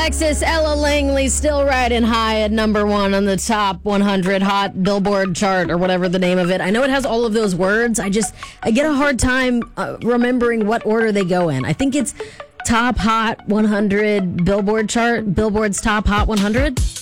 Texas, Ella Langley still riding high at number one on the top 100 hot Billboard chart or whatever the name of it. I know it has all of those words. I get a hard time remembering what order they go in. I think it's top hot 100 Billboard chart, Billboard's top hot 100.